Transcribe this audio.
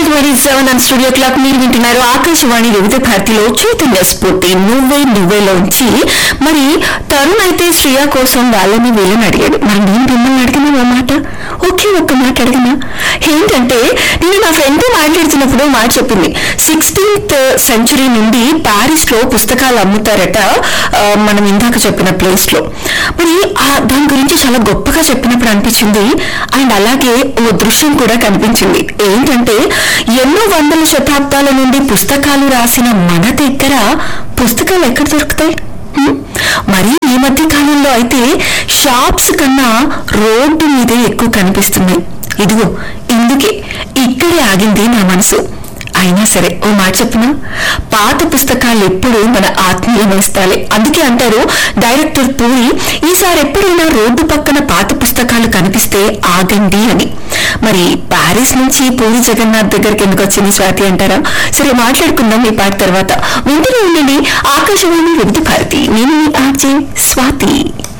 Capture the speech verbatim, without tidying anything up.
Twenty seven and studio clock మీరు వింటున్నారు ఆకాశవాణి వివిధ భారతిలో చైతన్య స్ఫూర్తి నువ్వే నువ్వేలోంచి. మరి తరుణ్ అయితే శ్రియా కోసం వాళ్ళని వీళ్ళని అడిగాడు. మరి నేను మిమ్మల్ని అడిగినా ఓ మాట, ఒకే ఒక్క మాట అడిగినా ఏంటంటే, నేను నా ఫ్రెండ్తో మాట్లాడుతున్నప్పుడు మాట చెప్పింది, సిక్స్టీన్త్ సెంచురీ నుండి ప్యారిస్ లో పుస్తకాలు అమ్ముతారట మనం ఇందాక చెప్పిన ప్లేస్ లో. మరి దాని గురించి చాలా గొప్పగా చెప్పినప్పుడు అనిపించింది. అండ్ అలాగే ఓ దృశ్యం కూడా కనిపించింది. ఏంటంటే, ఎన్నో వందల శతాబ్దాల నుండి పుస్తకాలు రాసిన మన దగ్గర పుస్తకాలు ఎక్కడ దొరుకుతాయి? మరి ఈ మధ్య కాలంలో అయితే షాప్స్ కన్నా రోడ్డు మీదే ఎక్కువ కనిపిస్తున్నాయి. ఇదిగో ఇందుకే ఇక్కడే ఆగింది నా మనసు. అయినా సరే ఓ మాట చెప్పినా, పాత పుస్తకాలు ఎప్పుడు మన ఆత్మీయ నేస్తాలే. అందుకే అంటారు డైరెక్టర్ పూరి, ఈసారి ఎప్పుడైనా రోడ్డు పక్కన పాత పుస్తకాలు కనిపిస్తే ఆగండి అని. మరి ప్యారిస్ నుంచి పూరి జగన్నాథ్ దగ్గరికి ఎందుకు వచ్చింది స్వాతి అంటారా? సరే మాట్లాడుకుందాం ఈ పాట తర్వాత. వింటూనే ఉండండి ఆకాశవాణి వివిధ భారతి. నేను మీ ఆర్జే స్వాతి.